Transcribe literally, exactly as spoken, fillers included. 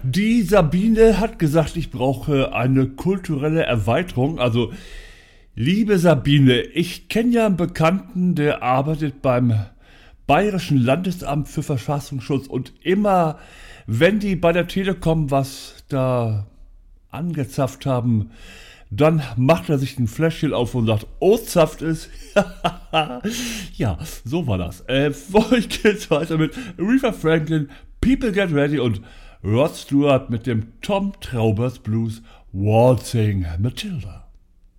die Sabine hat gesagt, ich brauche eine kulturelle Erweiterung. Also, liebe Sabine, ich kenne ja einen Bekannten, der arbeitet beim Bayerischen Landesamt für Verfassungsschutz und immer, wenn die bei der Telekom was da angezapft haben, dann macht er sich ein Fläschchen auf und sagt, oh, zapft es. Ja, so war das. Äh, für euch geht's weiter mit Aretha Franklin, People Get Ready und Rod Stewart mit dem Tom Traubers Blues Waltzing Matilda.